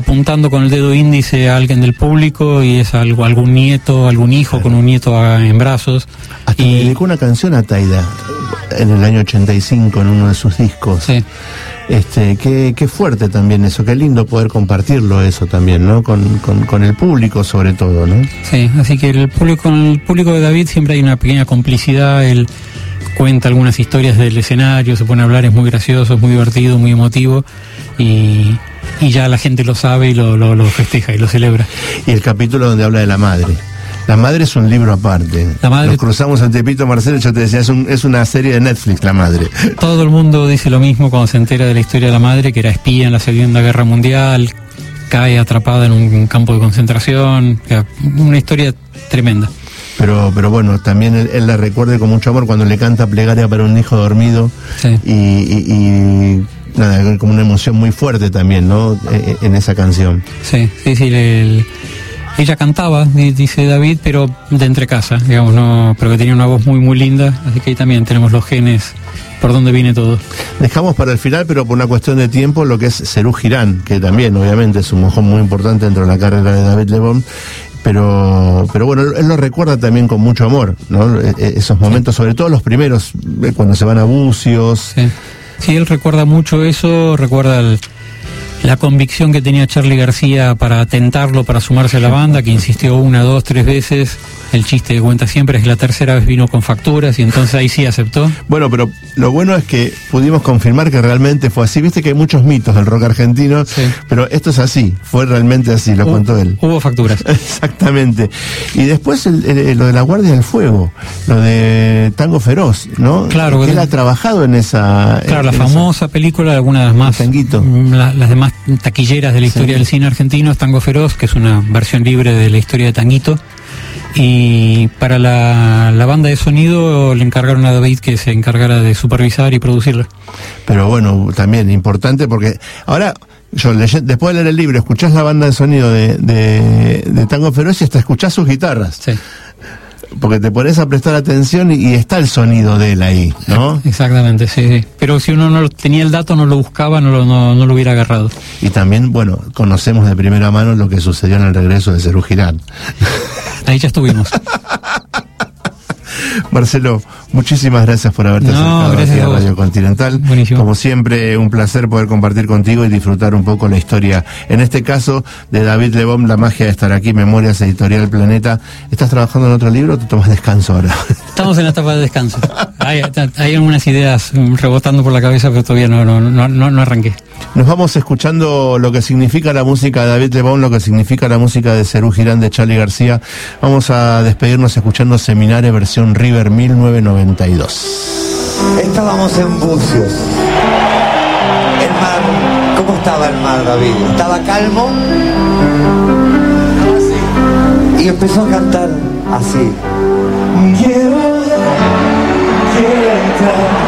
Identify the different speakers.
Speaker 1: apuntando con el dedo índice a alguien del público y es algún nieto, algún hijo con un nieto en brazos.
Speaker 2: Hasta le dedicó una canción a Taida en el año 85 en uno de sus discos.
Speaker 1: Sí.
Speaker 2: Qué fuerte también eso, qué lindo poder compartirlo eso también, ¿no? Con el público sobre todo, ¿no?
Speaker 1: Sí, así que con el público de David siempre hay una pequeña complicidad. Él cuenta algunas historias del escenario, se pone a hablar, es muy gracioso, es muy divertido, muy emotivo y ya la gente lo sabe y lo festeja y lo celebra.
Speaker 2: Y el capítulo donde habla de la madre. La madre es un libro aparte. Nos cruzamos ante Pito, Marcelo, yo te decía, es una serie de Netflix, La madre.
Speaker 1: Todo el mundo dice lo mismo cuando se entera de la historia de la madre, que era espía en la Segunda Guerra Mundial, cae atrapada en un campo de concentración, una historia tremenda.
Speaker 2: Pero bueno, también él la recuerda con mucho amor cuando le canta Plegaria para un hijo dormido. Sí. Y nada, como una emoción muy fuerte también, ¿no? En esa canción.
Speaker 1: Sí. Ella cantaba, dice David, pero de entrecasa, digamos, no, pero que tenía una voz muy muy linda, así que ahí también tenemos los genes por donde viene todo.
Speaker 2: Dejamos para el final, pero por una cuestión de tiempo, lo que es Serú Girán, que también obviamente es un mojón muy importante dentro de la carrera de David Lebón. Pero bueno, él lo recuerda también con mucho amor, ¿no? Esos momentos, sobre todo los primeros, cuando se van a Bucios.
Speaker 1: Sí, él recuerda mucho eso, recuerda la convicción que tenía Charly García para tentarlo, para sumarse a la banda, que insistió 1, 2, 3 veces. El chiste que cuenta siempre es que la tercera vez vino con facturas y entonces ahí sí aceptó.
Speaker 2: Bueno, pero lo bueno es que pudimos confirmar que realmente fue así. Viste que hay muchos mitos del rock argentino, sí, pero esto es así, fue realmente así, lo contó él.
Speaker 1: Hubo facturas.
Speaker 2: Exactamente. Y después lo de La Guardia del Fuego, lo de Tango Feroz, ¿no?
Speaker 1: Claro.
Speaker 2: Que él ha trabajado en esa...
Speaker 1: Claro, la famosa película, algunas más...
Speaker 2: Tanguito.
Speaker 1: Las demás taquilleras de la historia del cine argentino es Tango Feroz, que es una versión libre de la historia de Tanguito. Y para la banda de sonido le encargaron a David que se encargara de supervisar y producirla.
Speaker 2: Pero bueno, también importante porque ahora después de leer el libro escuchás la banda de sonido de Tango Feroz y hasta escuchás sus guitarras.
Speaker 1: Sí.
Speaker 2: Porque te pones a prestar atención y está el sonido de él ahí, ¿no?
Speaker 1: Exactamente, sí. Pero si uno no tenía el dato, no lo buscaba, no lo hubiera agarrado.
Speaker 2: Y también, bueno, conocemos de primera mano lo que sucedió en el regreso de Serú Girán.
Speaker 1: Ahí ya estuvimos.
Speaker 2: Marcelo, muchísimas gracias por haberte acercado aquí a Radio Continental.
Speaker 1: Buenísimo.
Speaker 2: Como siempre, un placer poder compartir contigo y disfrutar un poco la historia, en este caso, de David Lebón, La magia de estar aquí, Memorias, Editorial Planeta. ¿Estás trabajando en otro libro o te tomas descanso ahora?
Speaker 1: Estamos en la etapa de descanso. Hay algunas ideas rebotando por la cabeza, pero todavía no arranqué.
Speaker 2: Nos vamos escuchando lo que significa la música de David Lebón, lo que significa la música de Serú Girán, de Charly García. Vamos a despedirnos escuchando Seminario versión River 1992.
Speaker 3: Estábamos en Bucios. El mar, ¿cómo estaba el mar, David? ¿Estaba calmo? Y empezó a cantar así. Quiero entrar